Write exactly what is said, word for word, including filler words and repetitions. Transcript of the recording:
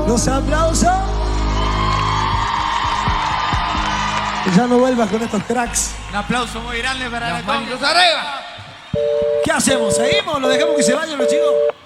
Los aplausos. Ya no vuelvas con estos cracks. Un aplauso muy grande para la Las manitos arriba. ¿Qué hacemos? ¿Seguimos o lo dejamos que se vayan los chicos?